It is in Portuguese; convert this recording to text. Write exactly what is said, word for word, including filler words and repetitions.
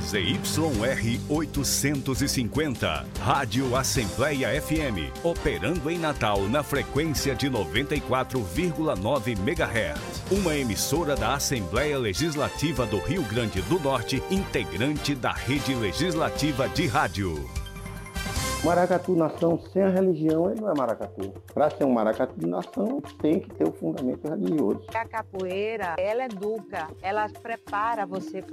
Z Y R oitocentos e cinquenta, Rádio Assembleia F M, operando em Natal na frequência de noventa e quatro vírgula nove megahertz. Uma emissora da Assembleia Legislativa do Rio Grande do Norte, integrante da Rede Legislativa de Rádio. Maracatu nação sem a religião, ele não é maracatu. Para ser um maracatu nação, tem que ter o fundamento religioso. A capoeira, ela educa, ela prepara você